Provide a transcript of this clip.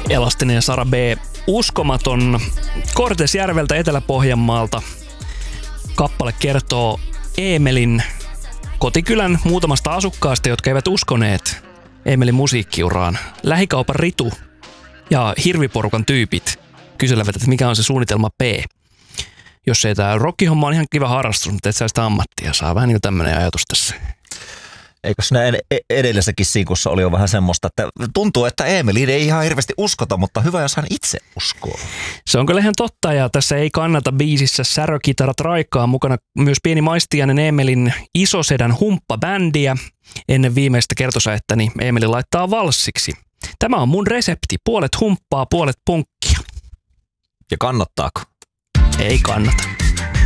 Elastinen ja Sara B. Uskomaton Kortesjärveltä Etelä-Pohjanmaalta. Kappale kertoo Eemelin kotikylän muutamasta asukkaasta, jotka eivät uskoneet Eemelin musiikkiuraan. Lähikaupan Ritu ja hirviporukan tyypit kyselevät, että mikä on se suunnitelma B. Jos ei tämä rockihomma on ihan kiva harrastus, mutta et saa sitä ammattia. Saa vähän niin kuin tämmöinen ajatus tässä. Eikö siinä edellisessäkin sinkussa oli jo vähän semmoista, että tuntuu, että Eemeliin ei ihan hirveästi uskota, mutta hyvä, jos hän itse uskoo. Se on kyllä ihan totta, ja tässä Ei kannata biisissä särökitarat raikaa mukana myös pieni maistiainen Eemelin Isosedän humppabändiä. Ennen viimeistä kertosäettäni Eemeli laittaa valssiksi. Tämä on mun resepti, puolet humppaa, puolet punkkia. Ja kannattaako? Ei kannata.